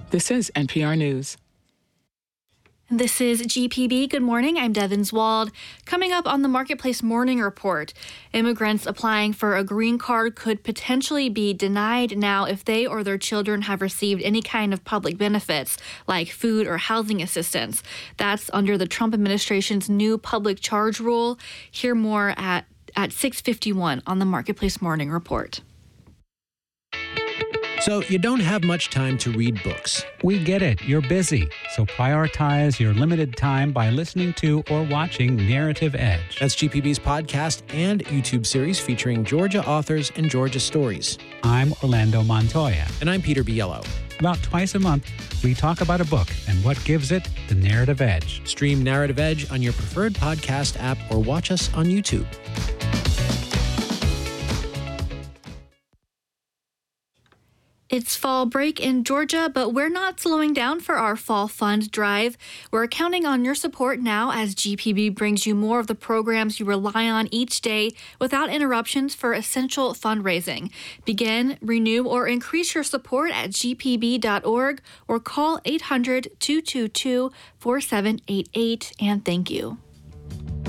This is NPR News. This is GPB. Good morning. I'm Devin Zwald. Coming up on the Marketplace Morning Report, immigrants applying for a green card could potentially be denied now if they or their children have received any kind of public benefits, like food or housing assistance. That's under the Trump administration's new public charge rule. Hear more at 6:51 on the Marketplace Morning Report. So you don't have much time to read books. We get it. You're busy. So prioritize your limited time by listening to or watching Narrative Edge. That's GPB's podcast and YouTube series featuring Georgia authors and Georgia stories. I'm Orlando Montoya. And I'm Peter Biello. About twice a month, we talk about a book and what gives it the narrative edge. Stream Narrative Edge on your preferred podcast app or watch us on YouTube. It's fall break in Georgia, but we're not slowing down for our fall fund drive. We're counting on your support now as GPB brings you more of the programs you rely on each day without interruptions for essential fundraising. Begin, renew, or increase your support at gpb.org or call 800-222-4788. And thank you.